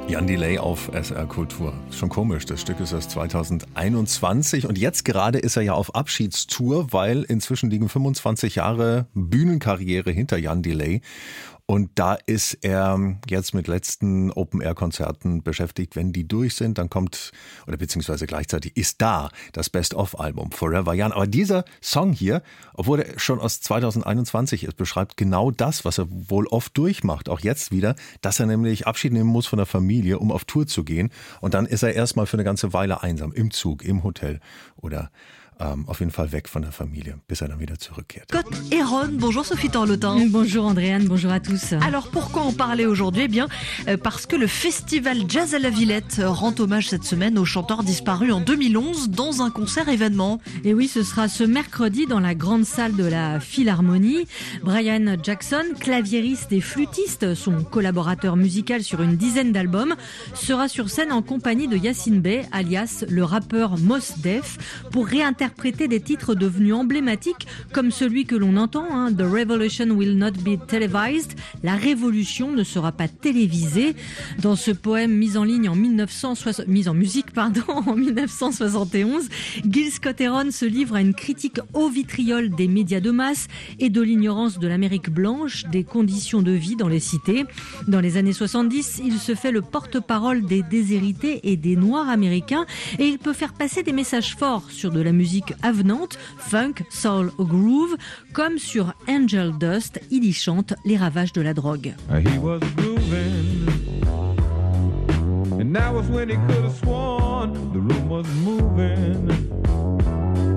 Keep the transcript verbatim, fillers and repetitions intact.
Jan Delay auf S R Kultur. Schon komisch, das Stück ist aus zweitausendeinundzwanzig und jetzt gerade ist er ja auf Abschiedstour, weil inzwischen liegen fünfundzwanzig Jahre Bühnenkarriere hinter Jan Delay. Und da ist er jetzt mit letzten Open-Air-Konzerten beschäftigt. Wenn die durch sind, dann kommt, oder beziehungsweise gleichzeitig ist da das Best-of-Album Forever Jan. Aber dieser Song hier, obwohl er schon aus zweitausendeinundzwanzig ist, beschreibt genau das, was er wohl oft durchmacht, auch jetzt wieder, dass er nämlich Abschied nehmen muss von der Familie, um auf Tour zu gehen. Und dann ist er erstmal für eine ganze Weile einsam, im Zug, im Hotel oder Ähm, auf jeden Fall weg von der Familie, bis er dann wieder zurückkehrt. Côte Héron, bonjour Sophie Torletin. Bonjour Andréane, bonjour à tous. Alors pourquoi en parler aujourd'hui? Eh bien euh, parce que le festival Jazz à la Villette rend hommage cette semaine au chanteur disparu en deux mille onze dans un concert événement. Et oui, ce sera ce mercredi dans la grande salle de la Philharmonie. Brian Jackson, claviériste et flûtiste, son collaborateur musical sur une dizaine d'albums, sera sur scène en compagnie de Yassine Bey, alias le rappeur Mos Def, pour réinterpréter interpréter des titres devenus emblématiques comme celui que l'on entend, hein, The Revolution will not be televised. La révolution ne sera pas télévisée. Dans ce poème mis en ligne en mille neuf cent soixante, mis en musique pardon, en mille neuf cent soixante et onze, Gil Scott-Heron se livre à une critique au vitriol des médias de masse et de l'ignorance de l'Amérique blanche, des conditions de vie dans les cités. Dans les années soixante-dix, il se fait le porte-parole des déshérités et des Noirs américains et il peut faire passer des messages forts sur de la musique avenante, funk, soul ou groove, comme sur Angel Dust, il y chante les ravages de la drogue. He was grooving, and that was when he could have sworn the room was moving.